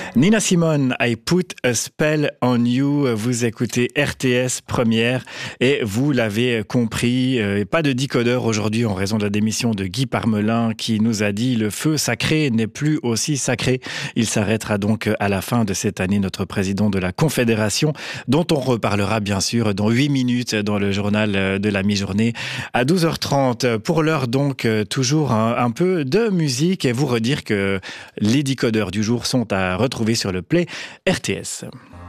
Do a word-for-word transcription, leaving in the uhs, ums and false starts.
Nina Simone, I Put a Spell on You. Vous écoutez R T S Première et vous l'avez compris, euh, pas de décodeur aujourd'hui en raison de la démission de Guy Parmelin qui nous a dit le feu sacré n'est plus aussi sacré. Il s'arrêtera donc à la fin de cette année, notre président de la Confédération, dont on reparlera bien sûr dans huit minutes dans le journal de la mi-journée à douze heures trente. Pour l'heure donc, toujours un, un peu de musique et vous redire que les décodeurs du jour sont à retrouver sur le Play R T S.